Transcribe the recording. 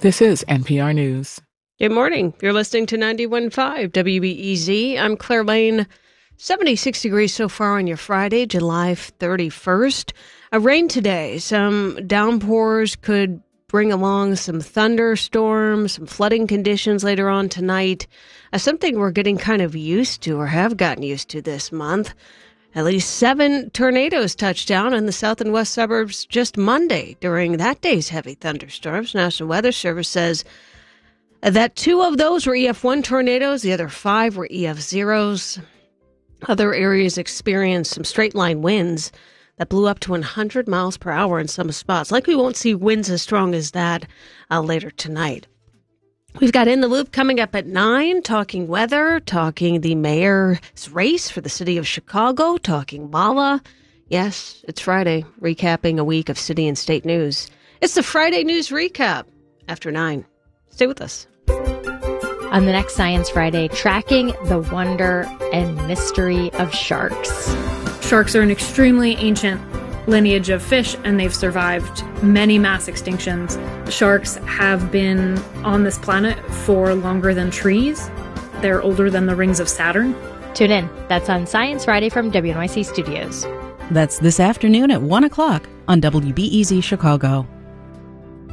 This is NPR News. Good morning. You're listening to 91.5 WBEZ. I'm Claire Lane. 76 degrees so far on your Friday, July 31st. Rain today. Some downpours could bring along some thunderstorms, some flooding conditions later on tonight. Something we're getting kind of used to or have gotten used to this month. At least 7 tornadoes touched down in the south and west suburbs just Monday during that day's heavy thunderstorms. National Weather Service says that 2 of those were EF1 tornadoes. The other 5 were EF0s. Other areas experienced some straight-line winds that blew up to 100 miles per hour in some spots. Likely won't see winds as strong as that later tonight. We've got In the Loop coming up at 9, talking weather, talking the mayor's race for the city of Chicago, talking Mala. Yes, it's Friday, recapping a week of city and state news. It's the Friday News Recap after 9. Stay with us. On the next Science Friday, tracking the wonder and mystery of sharks. Sharks are an extremely ancient lineage of fish, and they've survived many mass extinctions. Sharks have been on this planet for longer than trees. They're older than the rings of Saturn. Tune in. That's on Science Friday from WNYC Studios. That's this afternoon at 1 o'clock on WBEZ Chicago.